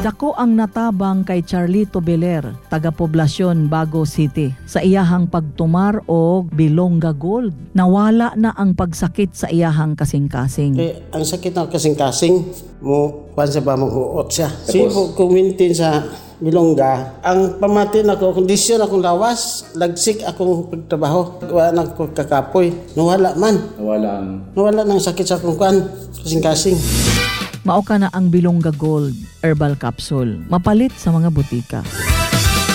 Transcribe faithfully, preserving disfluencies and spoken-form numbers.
Dako ang natabang kay Charlito Beler, taga-poblasyon Bago City. Sa iyahang pagtumar og Bilonga Gold, nawala na ang pagsakit sa iyahang kasing-kasing. Eh, ang sakit ng kasing-kasing, mo pansa ba mag-uot siya. Sipo kumintin sa Bilonga, ang pamatin ako, kondisyon akong lawas, lagsik akong pagtrabaho, wala na ako kakapoy. Nawala man. Nawala ang... Nawala ng sakit sa akong kuan, kasing-kasing. Mao ka na ang Bilonga Gold Herbal Capsule, mapalit sa mga butika.